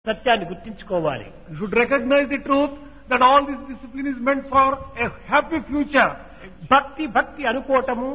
సత్యాన్ని గుర్తించుకోవాలి. You should recognize the truth that all this discipline is meant for a happy future. భక్తి భక్తి అనుకోవటము,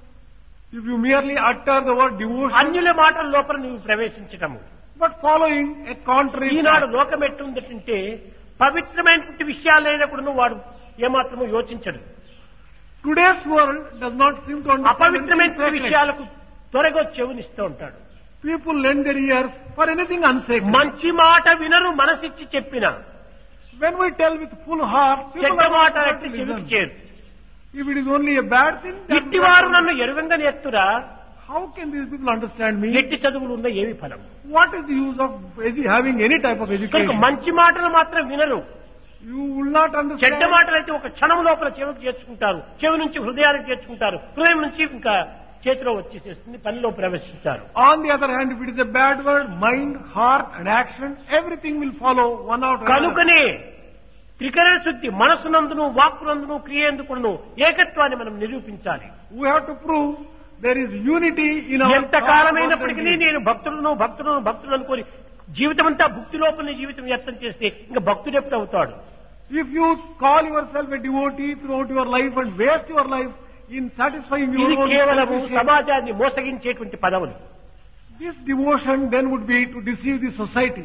If you merely utter the word devotion, అన్యుల మాటల లోపల నీవు ప్రవేశించటము. but following a contrary Eenadu path. లోకం ఎట్లుందంటే పవిత్రమైనటువంటి విషయాలైనా కూడా వాడు ఏమాత్రము యోచించడు. Today's world does not seem to understand అపవిత్రమైన anything sacred. విషయాలకు త్వరగా చెవునిస్తూ ఉంటాడు. People lend their ears for anything unsacred. మంచి మాట వినరు మనసిచ్చి చెప్పిన, When we tell with full heart, people చెడ్డ are మాట not ఎట్టి to చెవికి listen. చేరు. If it is only a bad thing, then ఇట్టివారు నన్ను ఎరుగంగా నేర్తురా, how can these people understand me? ఎట్టి చదువులు ఉన్న ఏమి ఫలం? What is the use of having any type of కనుక education? మంచి మాటలు మాత్రం వినరు. You will not చెడ్డ understand. మాటలు అయితే ఒక క్షణం లోపల చెవికి చేర్చుకుంటారు, చెవి నుంచి హృదయానికి చేర్చుకుంటారు, హృదయం నుంచి ఇంకా చేతిలో వచ్చేసేస్తుంది, పనిలో ప్రవేశిస్తారు. On the other hand, if it is a bad word, mind, heart and action, everything will follow one after another. కనుకనే త్రికరణ శుద్ధి మనసునందును వాక్కునందును క్రియేందుకును ఏకత్వాన్ని మనం నిరూపించాలి. We have to prove there is unity in our ఎంత thought, కాలమైనప్పటికీ words and deeds. నేను భక్తులను అనుకోని జీవితం అంతా భక్తి లోపల జీవితం వ్యర్థం చేస్తే ఇంకా భక్తుడు ఎప్పుడు అవుతాడు? If you call yourself a devotee throughout your life and waste your life in satisfying your ఇది own కేవలము selfish, సమాజాన్ని మోసగించేటువంటి పదవులు. this devotion then would be to deceive the society.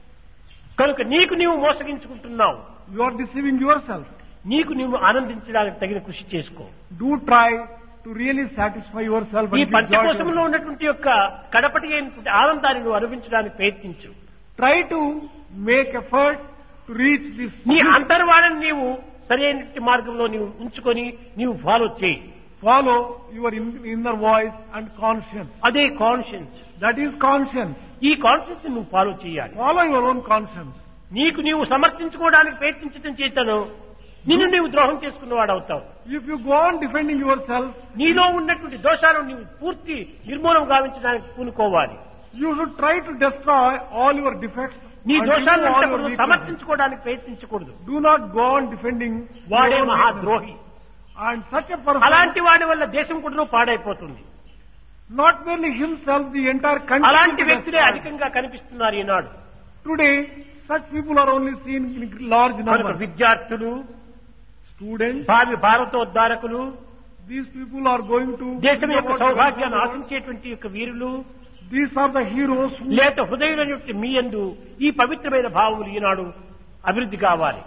కనుక నీకు నీవు మోసగించుకుంటున్నావు. You are deceiving yourself. నీకు నీవు ఆనందించడానికి తగిన కృషి చేసుకో. Do try to really satisfy yourself ఈ and give joy to పంచకోశంలో yourself. ఉన్నటువంటి యొక్క కడపటి అయినటువంటి ఆనందాన్ని నువ్వు అనుభవించడానికి ప్రయత్నించు. Try to make effort to reach this. నీ అంతర్వాణిని నీవు సరైన మార్గంలో నీవు ఉంచుకొని నీవు ఫాలో చేయి. Follow your inner voice and conscience. అదే కాన్షియన్స్. That is conscience. ఈ కాన్షియన్స్ నువ్వు ఫాలో చేయాలి. Follow your own conscience. నీకు నీవు సమర్థించుకోవడానికి ప్రయత్నించడం చేతను నిన్ను నీవు ద్రోహం చేసుకున్నవాడు అవుతావు. If you go on defending yourself, నీలో ఉన్నటువంటి దోషాలను నీవు పూర్తి నిర్మూలన గావించడానికి పూనుకోవాలి. you should try to destroy all your defects. నీ and దోషాలను remove all your అంతకును weaknesses. సమర్థించుకోవడానికి ప్రయత్నించకూడదు. Do not go on defending వాడే your own మహాద్రోహి. weaknesses. And such a person, అలాంటి వాడి వల్ల దేశం కూడా పాడైపోతుంది. not merely himself, the entire country. అలాంటి will be వ్యక్తులే destroyed. అధికంగా కనిపిస్తున్నారు ఈనాడు. Today, such people are only seen in large కనుక numbers. విద్యార్థులు, Students, భావి భారతోద్ధారకులు, these people are going to. దేశం యొక్క సౌభాగ్యాన్ని ఆశించేటువంటి యొక్క వీరులు, These are the heroes who, లేత హృదయం యొక్క మీ యందు ఈ పవిత్రమైన భావములు ఈనాడు అభివృద్ధి కావాలి.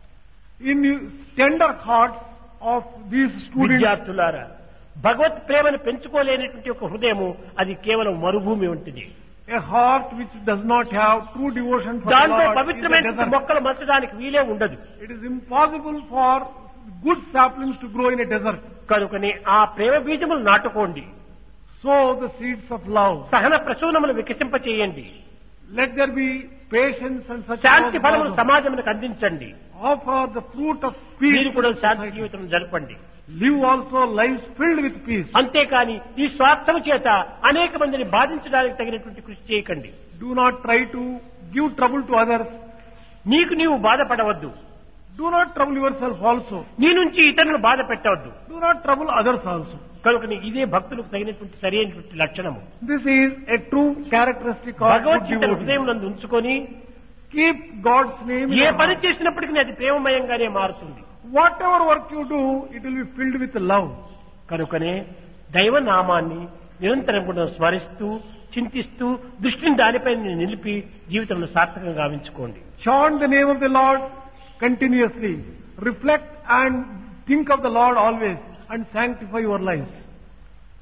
in tender hearts of these students, విద్యార్థులారా, భగవత్ ప్రేమను పెంచుకోలేనటువంటి ఒక హృదయము అది కేవలం మరుభూమి ఉంటుంది. a heart which does not have true devotion for the దాంతో Lord is a పవిత్రమైన desert. మొక్కలు మచ్చడానికి వీలే ఉండదు. It is impossible for good saplings to grow in a desert. కనుకనే ఆ ప్రేమ బీజములు నాటుకోండి. Sow the seeds of love. సహన ప్రసూనములు వికసింపచేయండి. Let there be patience and such. శాంతి ఫలములు love. సమాజమునకు అందించండి. Offer the fruit of peace. మీరు కూడా to శాంతి society. జీవితం జరపండి. Live also lives filled with peace. అంతేకాని ఈ స్వార్థము చేత అనేక మందిని బాధించడానికి తగినటువంటి కృషి చేయకండి. Do not try to give trouble to others. నీకు నీవు బాధపడవద్దు. Do not trouble yourself also. నీ నుంచి ఇతరులను బాధ పెట్టవద్దు. Do not trouble others also. కనుక ఇదే భక్తులకు తగినటువంటి సరైనటువంటి లక్షణము. This is a true characteristic of good Bhagavad Gita devotee. హృదయం నందు ఉంచుకొని Keep God's name in A your పని heart. చేసినప్పటికీ అది ప్రేమమయంగానే మారుతుంది. Whatever work you do, it will be filled with love. కనుకనే దైవనామాన్ని నిరంతరం కూడా స్మరిస్తూ చింతిస్తూ దృష్టిని దానిపై నిలిపి జీవితంలో సార్థకంగా గావించుకోండి. Chant the name of the Lord continuously. Reflect and think of the Lord always and sanctify your lives.